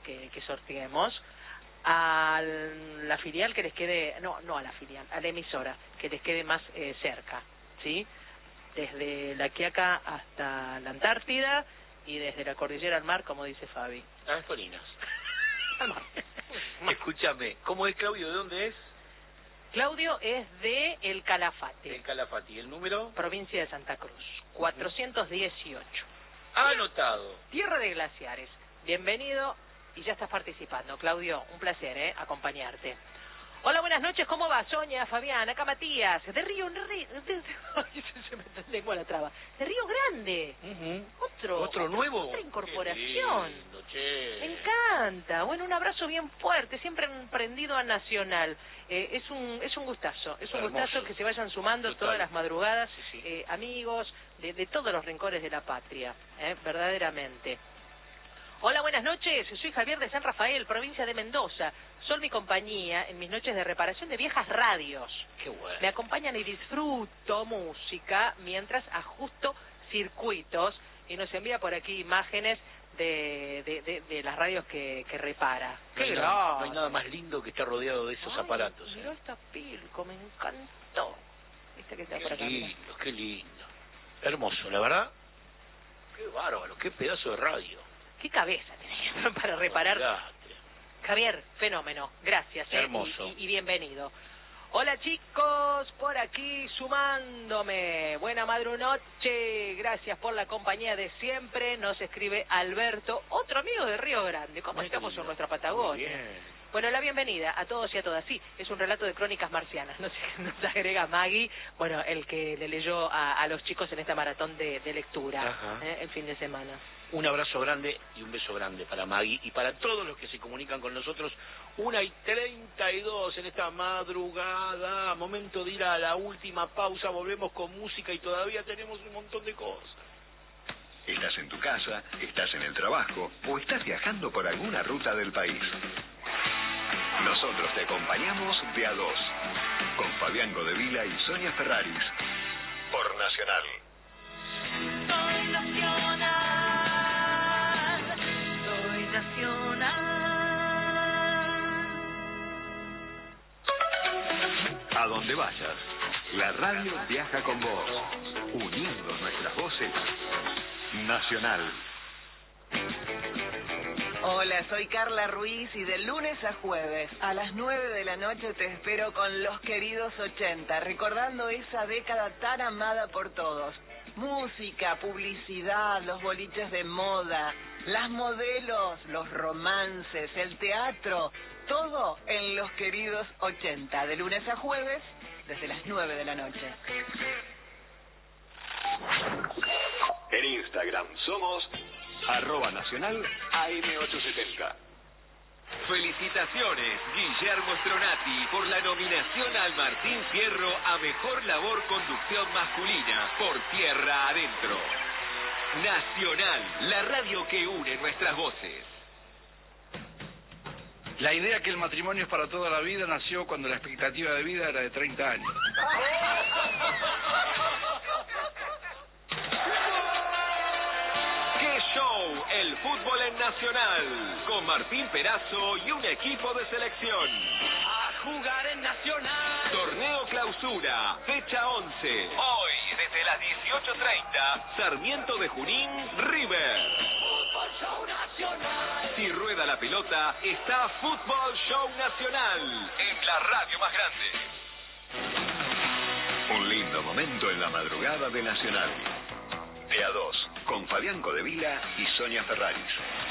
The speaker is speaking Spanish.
que sorteemos a la filial que les quede, no a la filial, a la emisora que les quede más cerca, ¿sí? Desde La Quiaca hasta la Antártida y desde la cordillera al mar, como dice Fabi. Las Colinas. Escúchame, ¿cómo es, Claudio? ¿De dónde es? Claudio es de El Calafate. El Calafate. ¿Y el número? Provincia de Santa Cruz. 418. Anotado. Tierra de glaciares. Bienvenido y ya estás participando. Claudio, un placer, acompañarte. Hola, buenas noches, ¿cómo va? Sonia, Fabián, acá Matías, de Río... se me lengua la traba. De Río Grande. ¿Otro nuevo? Otra incorporación. Qué lindo, che. Me encanta. Bueno, un abrazo bien fuerte, siempre prendido a Nacional. Es un gustazo, es un Hermoso. gustazo que se vayan sumando Total. todas las madrugadas, Sí. amigos de todos los rincones de la patria, verdaderamente. Hola, buenas noches, soy Javier de San Rafael, provincia de Mendoza. Son mi compañía en mis noches de reparación de viejas radios. Qué bueno. Me acompañan y disfruto música mientras ajusto circuitos y nos envía por aquí imágenes de las radios que repara. No hay nada más lindo que estar rodeado de esos aparatos. Mirá esta Pilco, me encantó. ¿Viste que está por acá? Qué lindo. Hermoso, la verdad. Qué bárbaro, qué pedazo de radio. Qué cabeza tenés para reparar. Olvidate. Javier, fenómeno. Gracias. Hermoso. Y bienvenido. Hola chicos, por aquí sumándome. Buena madrunoche, gracias por la compañía de siempre. Nos escribe Alberto, otro amigo de Río Grande. ¿Cómo estamos en nuestra Patagonia? Muy bien. Bueno, la bienvenida a todos y a todas. Sí, es un relato de crónicas marcianas. Nos agrega Maggie, bueno, el que le leyó a los chicos en esta maratón de lectura el fin de semana. Un abrazo grande y un beso grande para Maggie y para todos los que se comunican con nosotros. 1:32 en esta madrugada. Momento de ir a la última pausa. Volvemos con música y todavía tenemos un montón de cosas. Estás en tu casa, estás en el trabajo o estás viajando por alguna ruta del país. Nosotros te acompañamos de a dos, con Fabián Godevila y Sonia Ferraris, por Nacional. Soy nacional, soy nacional. A donde vayas, la radio viaja con vos, uniendo nuestras voces. Nacional. Hola, soy Carla Ruiz y de lunes a jueves a las 9 de la noche te espero con Los Queridos 80, recordando esa década tan amada por todos. Música, publicidad, los boliches de moda, las modelos, los romances, el teatro, todo en Los Queridos 80, de lunes a jueves desde las 9 de la noche. En Instagram somos @nacional AM870. Felicitaciones, Guillermo Stronati, por la nominación al Martín Fierro a Mejor Labor Conducción Masculina por Tierra Adentro. Nacional, la radio que une nuestras voces. La idea que el matrimonio es para toda la vida nació cuando la expectativa de vida era de 30 años. ¡Qué show! El fútbol en Nacional, con Martín Perazo y un equipo de selección. A jugar en Nacional. Torneo Clausura, fecha 11. Hoy, desde las 18:30, Sarmiento de Junín, River. Fútbol Show Nacional. Si rueda la pelota, está Fútbol Show Nacional, en la radio más grande. Un lindo momento en la madrugada de Nacional. De a dos, con Fabián Godevila y Sonia Ferraris.